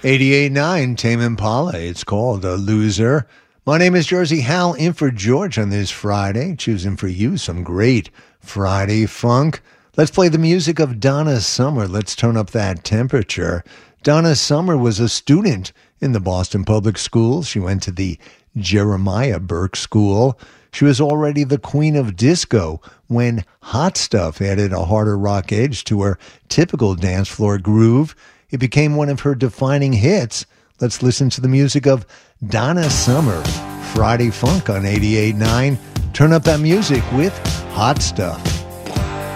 88.9 Tame Impala. It's called A Loser. My name is Jersey Hal, in for George on this Friday, choosing for you some great Friday funk. Let's play the music of Donna Summer. Let's turn up that temperature. Donna Summer was a student in the Boston Public Schools. She went to the Jeremiah Burke School. She was already the queen of disco when Hot Stuff added a harder rock edge to her typical dance floor groove. It became one of her defining hits. Let's listen to the music of Donna Summer, Friday Funk on 88.9. Turn up that music with Hot Stuff.